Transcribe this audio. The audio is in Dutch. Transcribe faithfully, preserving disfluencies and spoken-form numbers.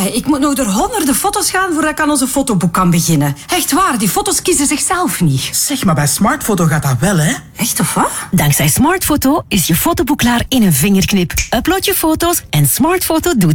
Amai, ik moet nog door honderden foto's gaan voordat ik aan onze fotoboek kan beginnen. Echt waar, die foto's kiezen zichzelf niet. Zeg, maar bij Smartfoto gaat dat wel, hè? Echt of wat? Dankzij Smartfoto is je fotoboek klaar in een vingerknip. Upload je foto's en Smartfoto doet